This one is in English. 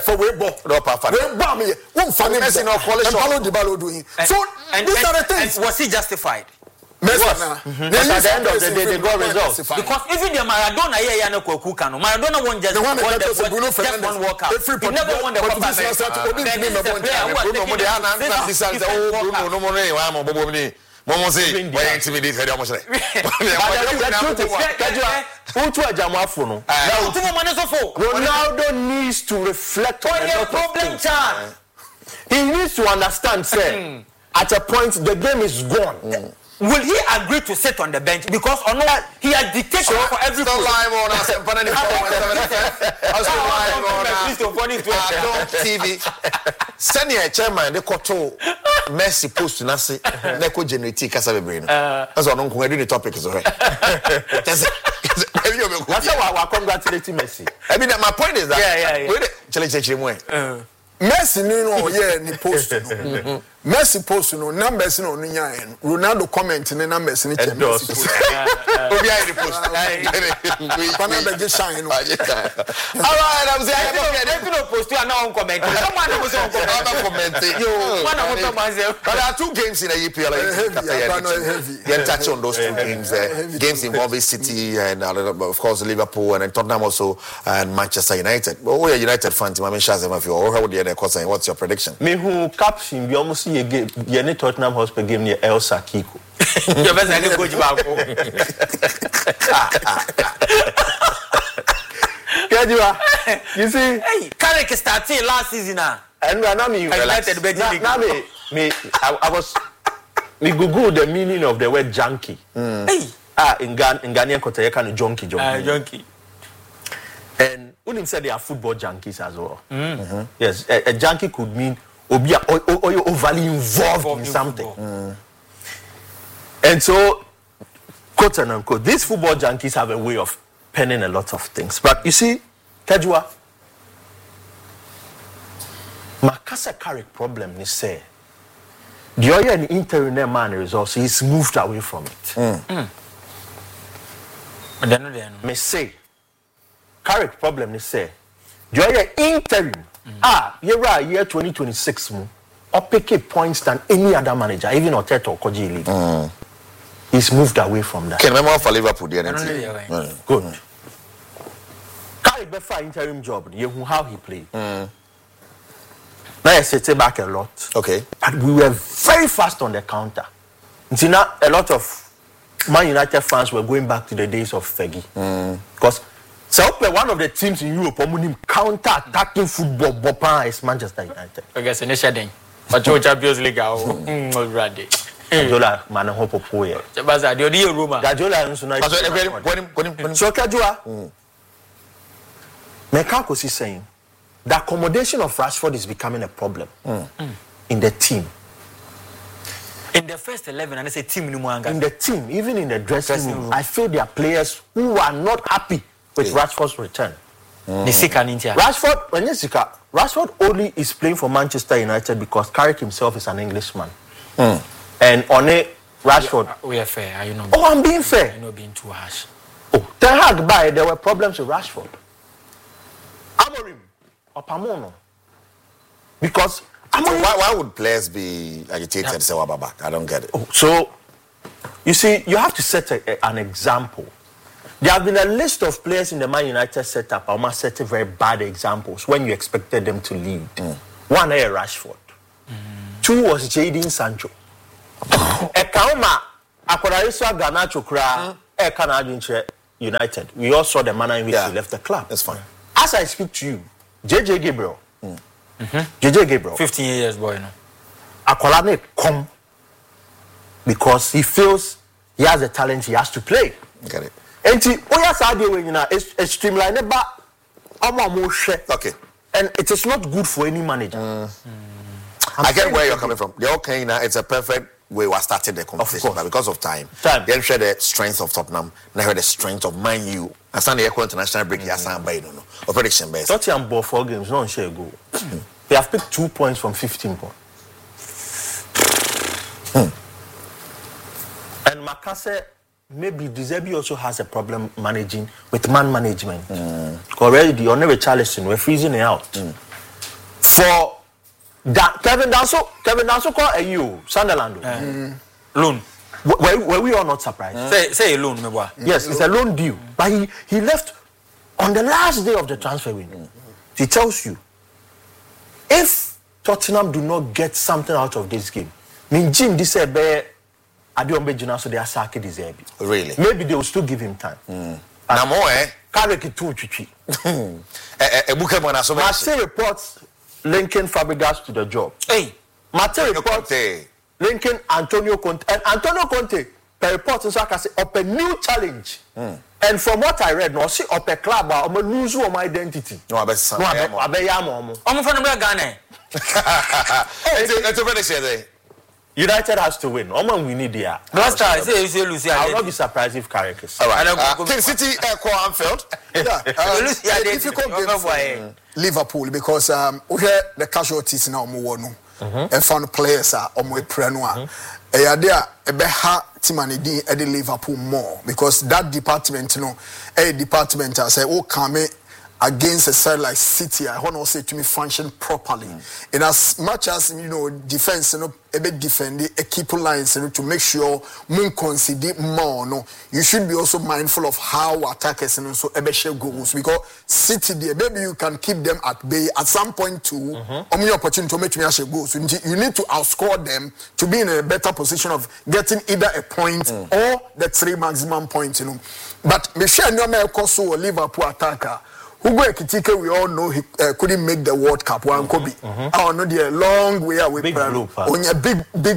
for we bo. No papa. We bo me. Won fa me. Messi no coalition. Paulo Dybala doing. So these are the things. Was he justified? Messi. But at the end of the day, they got results. Because even the Maradona here, no Kokukano. Maradona won just one walkout. He never won the Copa America. Momo say, why intimidate almost like. Ronaldo needs to reflect on the problem. He needs to understand, sir. At a point, the game is gone. Will he agree to sit on the bench? Because or not, he has dictated for every still live on us. TV. Send your chairman the koto Messi post na say na ko generate kasa bebre no. That's why no ko do the topic so right. That's why we congratulate Messi. I mean my point is that yeah. Messi no ni post no. Messi post no numbers no nya en. Ronaldo comment ni numbers ni che Messi post. Obi ai post. Pana be shine no. All right, I'm saying I don't post you and now on comment. Someone was on comment. But there are two games in the EPL. Get touch on those two games. Games involving City and of course Liverpool and Tottenham also and Manchester United. Oh, you're United fans. I mean, Shazam, if you're what's your prediction? Me who caption be almost see a game. You Tottenham Hotspur game near El Sakiko. Your best I can go to you see, hey, Carrick started last season now. And now me Google the meaning of the word junkie. Hey. In Ghanaian culture, you can junkie. Junkie. And Unim said they are football junkies as well. Yes, a junkie could mean overly involved in something. And so, quote and unquote, these football junkies have a way of penning a lot of things. But you see, Kajua, Makasa Carrick problem is say the other an interim man results, he's moved away from it. Me say Carrick problem is say the other interim year 2026 or pick points than any other manager, even Oteta or Koji League. He's moved away from that. Can remember for Liverpool the good. Carrick Befa interim job, you know how he played. Now I set back a lot. Okay. But we were very fast on the counter. See now a lot of Man United fans were going back to the days of Fergie. Because one of the teams in Europe counter-attacking football Bopan is Manchester United. I guess in the but Champions League already. Gajola man hope poye. Baza the odi Roma. Gajola nso na. So Kajua. Mekako is saying the accommodation of Rashford is becoming a problem in the team. In the first 11 and it's a team in the team, even in the dressing room, I feel there are players who are not happy with Rashford's return. Rashford only is playing for Manchester United because Carrick himself is an Englishman. And on it, Rashford. We are fair, are you know? Oh, I'm being fair. You're not being too harsh. Oh, Ten Hag by there were problems with Rashford. Amorim or Pamono. Because why would players be agitated and say back? I don't get it. So you see, you have to set an example. There have been a list of players in the Man United setup. I must set very bad examples when you expected them to lead. One, Rashford. Two was Jadon Sancho. Ekauma Akorariswa Garnacho Kra Ekanadinche United. We all saw the manner in which he left the club. That's fine. As I speak to you, JJ Gabriel. JJ Gabriel. 15 years boy no. Akolane come because he feels he has the talent, he has to play. Get it. And Oya Saudi a streamline okay. And it is not good for any manager. I get where you're coming from. The okay now it's a perfect way we started the conversation, but because of time. Then share the strength of Tottenham, now the strength of Man U. I stand the international break. I stand by no. Or prediction base. Tottenham bought 4 games, no share goal. They have picked 2 points from 15 points. And Makase, maybe Deserbi also has a problem managing with man management. Already, the Honorable Charleston, we're freezing it out. For Kevin Danso called you Sunderland. Loan. Were we all not surprised? Say a loan, me boy. Yes, it's a loan deal. But he left on the last day of the transfer window. He tells you, if Tottenham do not get something out of this game, Jim this so they are sacking this. Really? Maybe they will still give him time. Carrick too chichi. Marseille reports linking Fabregas to the job. Hey, Marseille reports linking Antonio Conte. And Antonio Conte, per report, is like I say, up a new challenge. And from what I read, no, see up a club, I'm a lose my identity. No, I bet some. I bet Yamo. I'm from Ghana. It's a very shady. United has to win. Oman we need there. Last time, say Lucia. I will not be surprised if Carrick is. All right. King City, Anfield. Yeah, difficult game for Liverpool because we hear the casualties now more no. And found players are on my prenoa. There a beha Timanidi at the Liverpool more because that department, you know, a department I say, oh, come against a side like City, I want to say to me function properly. And as much as you know, defense, you know, a bit defend a keep lines, you know, to make sure Moon concede more. No, you should be also mindful of how attackers and also a share goals because City there, maybe you can keep them at bay at some point too. Only opportunity to make me share goals. You need to outscore them to be in a better position of getting either a point or the 3 maximum points. You know, but Michel Nyome so Liverpool attacker. Hugo Ekitike, we all know he couldn't make the World Cup. One Kobe. I know the long way away. Big blue, on a big